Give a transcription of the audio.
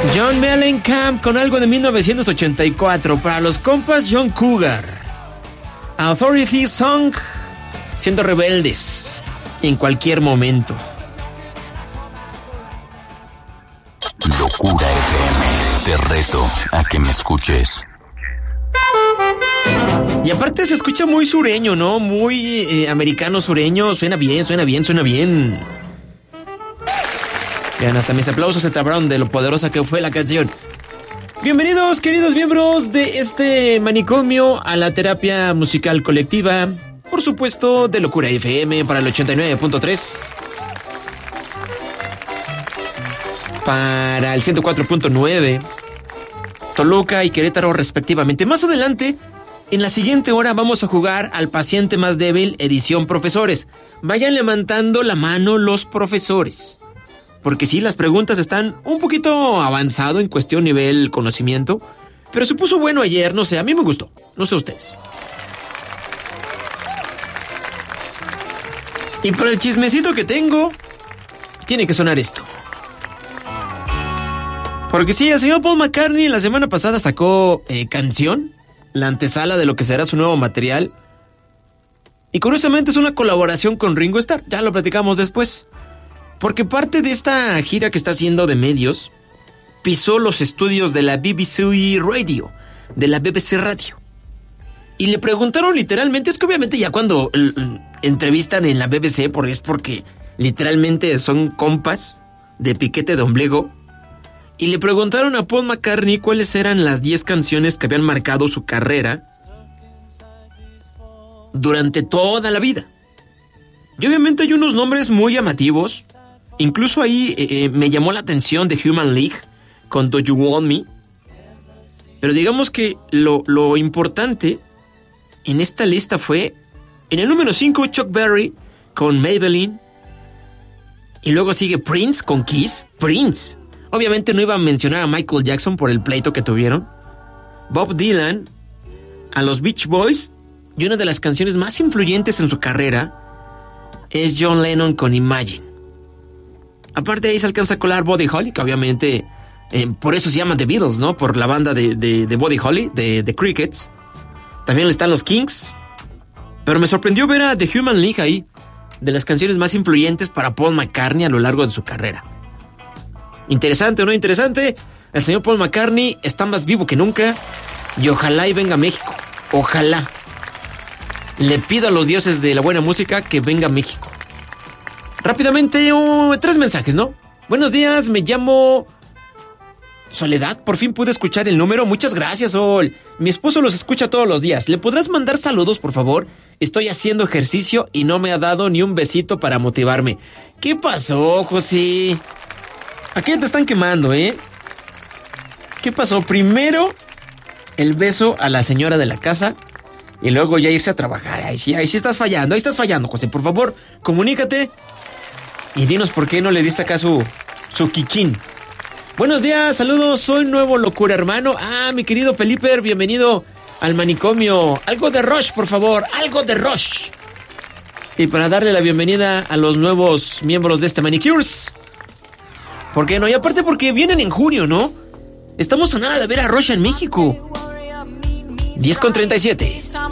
John Mellencamp con algo de 1984. Para los compas, John Cougar. Authority Song, siendo rebeldes en cualquier momento. Locura FM, te reto a que me escuches. Y aparte se escucha muy sureño, ¿no? Muy americano sureño. Suena bien, suena bien, suena bien. Vean, hasta mis aplausos se trabaron de lo poderosa que fue la canción. Bienvenidos, queridos miembros de este manicomio, a la terapia musical colectiva. Por supuesto, de Locura FM para el 89.3. Para el 104.9. Toluca y Querétaro respectivamente. Más adelante, en la siguiente hora, vamos a jugar al paciente más débil, edición profesores. Vayan levantando la mano los profesores. Porque sí, las preguntas están un poquito avanzado en cuestión nivel conocimiento. Pero se puso bueno ayer, no sé, a mí me gustó. No sé ustedes. Y para el chismecito que tengo, tiene que sonar esto. Porque sí, el señor Paul McCartney la semana pasada sacó canción, la antesala de lo que será su nuevo material. Y curiosamente es una colaboración con Ringo Starr, ya lo platicamos después. Porque parte de esta gira que está haciendo de medios, pisó los estudios de la BBC Radio, de la BBC Radio. Y le preguntaron literalmente, es que obviamente ya cuando entrevistan en la BBC, es porque literalmente son compas de piquete de ombligo. Y le preguntaron a Paul McCartney cuáles eran las 10 canciones que habían marcado su carrera durante toda la vida. Y obviamente hay unos nombres muy llamativos. Incluso ahí me llamó la atención The Human League con Do You Want Me. Pero digamos que lo importante en esta lista fue en el número 5 Chuck Berry con Maybelline. Y luego sigue Prince con Kiss. Prince. Obviamente no iba a mencionar a Michael Jackson por el pleito que tuvieron. Bob Dylan, a los Beach Boys. Y una de las canciones más influyentes en su carrera es John Lennon con Imagine. Aparte de ahí se alcanza a colar Buddy Holly, que obviamente por eso se llaman The Beatles, ¿no? Por la banda de Buddy Holly, de The Crickets. También están los Kings. Pero me sorprendió ver a The Human League ahí, de las canciones más influyentes para Paul McCartney a lo largo de su carrera. Interesante, ¿no? Interesante. El señor Paul McCartney está más vivo que nunca. Y ojalá y venga a México. Ojalá. Le pido a los dioses de la buena música que venga a México. Rápidamente, 3 mensajes, ¿no? Buenos días, me llamo Soledad. Por fin pude escuchar el número. Muchas gracias, Sol. Mi esposo los escucha todos los días. ¿Le podrás mandar saludos, por favor? Estoy haciendo ejercicio y no me ha dado ni un besito para motivarme. ¿Qué pasó, José? Aquí te están quemando, ¿eh? ¿Qué pasó? Primero, el beso a la señora de la casa y luego ya irse a trabajar. Ahí sí estás fallando, José. Por favor, comunícate y dinos por qué no le diste acá su quiquín. Buenos días, saludos, soy nuevo Locura Hermano. Mi querido Felipe, bienvenido al manicomio. Algo de Rush, por favor, algo de Rush. Y para darle la bienvenida a los nuevos miembros de este Manicures. ¿Por qué no? Y aparte porque vienen en junio, ¿no? Estamos a nada de ver a Rush en México. 10:37.